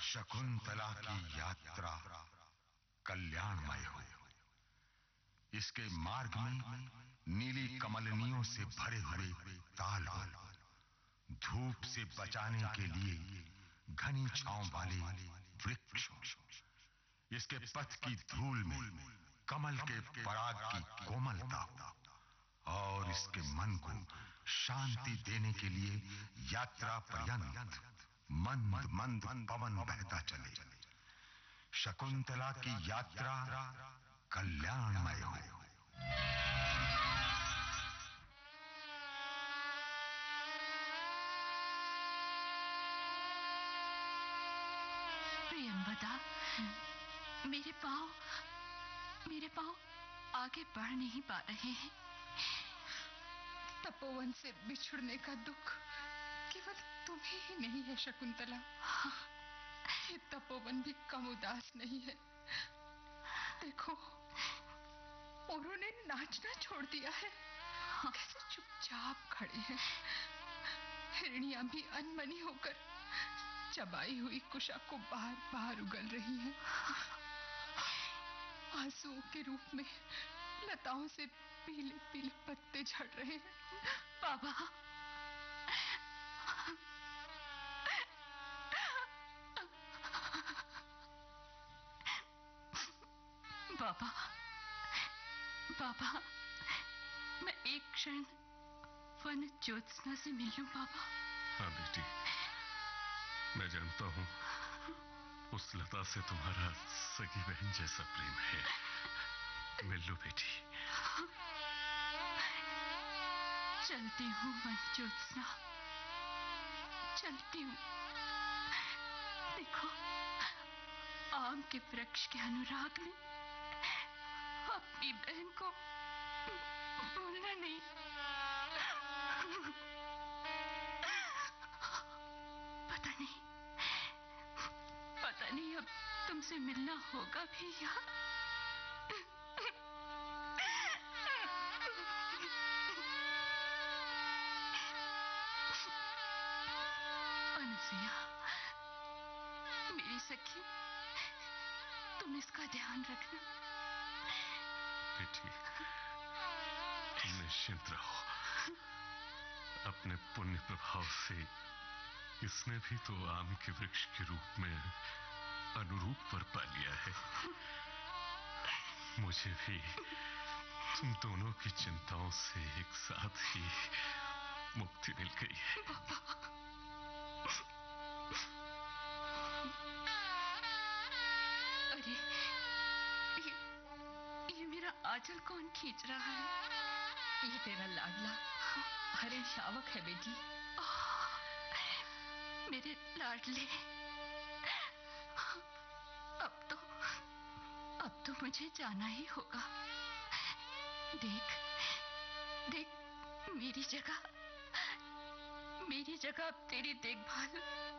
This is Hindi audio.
शकुंतला की यात्रा कल्याणमय हो। इसके मार्ग में नीली कमलनियों से भरे हुए ताल हो। धूप से बचाने के लिए घनी छांव वाले वृक्ष हो। इसके पथ की धूल में कमल के पराग की कोमलता हो और इसके मन को शांति देने के लिए यात्रा पर्यंत मंद मंद पवन बहता चले। शकुंतला की यात्रा कल्याणमय हो। प्रियंवदा, मेरे पांव आगे बढ़ नहीं पा रहे हैं। तपोवन से बिछुड़ने का दुख केवल तुम्हें ही नहीं है शकुंतला। ये तपोवन भी कम उदास नहीं है। देखो, उन्होंने नाचना छोड़ दिया है। कैसे चुपचाप खड़े हैं। हिरनियां भी अनमनी होकर चबाई हुई कुशा को बार बार उगल रही हैं। आंसुओं के रूप में लताओं से पीले पीले पत्ते झड़ रहे हैं। बाबा, बाबा, बाबा, मैं एक क्षण वन ज्योत्सना से मिल लूं बाबा। हाँ बेटी, मैं जानता हूं उस लता से तुम्हारा सगी बहन जैसा प्रेम है। मिल लो बेटी। चलती हूँ वन ज्योत्सना, चलती हूँ। देखो, आम के वृक्ष के अनुराग में अपनी बहन को भूलना नहीं। पता नहीं अब तुमसे मिलना होगा भी या अनुसुईया, मेरी सखी, तुम इसका ध्यान रखना। बेटी, तुम निश्चिंत रहो। अपने पुण्य प्रभाव से इसने भी तो आम के वृक्ष के रूप में अनुरूप वर पा लिया है। मुझे भी तुम दोनों की चिंताओं से एक साथ ही मुक्ति मिल गई है। अरे, ये मेरा आंचल कौन खींच रहा है? ये तेरा लाडला हरे शावक है बेटी। मेरे लाडले, अब तो मुझे जाना ही होगा। देख, मेरी जगह अब तेरी देखभाल